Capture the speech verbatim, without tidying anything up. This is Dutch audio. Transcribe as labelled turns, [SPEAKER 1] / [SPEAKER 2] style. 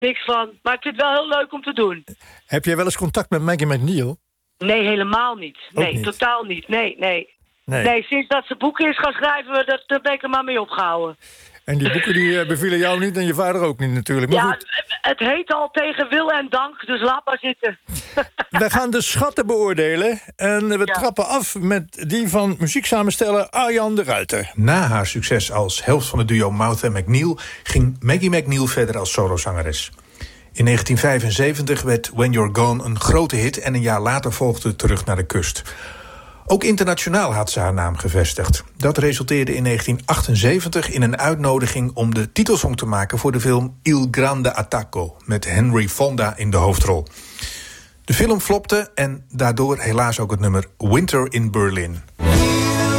[SPEAKER 1] Niks van. Maar ik vind het wel heel leuk om te doen.
[SPEAKER 2] Heb jij wel eens contact met Maggie McNeil?
[SPEAKER 1] Nee, helemaal niet. Nee,
[SPEAKER 2] niet.
[SPEAKER 1] totaal niet. Nee, nee,
[SPEAKER 2] Nee.
[SPEAKER 1] nee. Sinds dat ze boeken is gaan schrijven, dat, daar ben ik er maar mee opgehouden.
[SPEAKER 2] En die boeken die uh, bevielen jou niet en je vader ook niet natuurlijk. Maar
[SPEAKER 1] ja,
[SPEAKER 2] goed.
[SPEAKER 1] het heet al tegen wil en dank, dus laat maar zitten.
[SPEAKER 2] We gaan de schatten beoordelen. En we
[SPEAKER 1] ja.
[SPEAKER 2] trappen af met die van muzieksamensteller Arjan de Ruiter.
[SPEAKER 3] Na haar succes als helft van het duo Mouth en McNeil ging Maggie McNeil verder als solozangeres. In negentien vijfenzeventig werd When You're Gone een grote hit en een jaar later volgde Terug naar de Kust. Ook internationaal had ze haar naam gevestigd. Dat resulteerde in negentien achtenzeventig in een uitnodiging om de titelsong te maken voor de film Il Grande Attacco met Henry Fonda in de hoofdrol. De film flopte en daardoor helaas ook het nummer Winter in Berlin.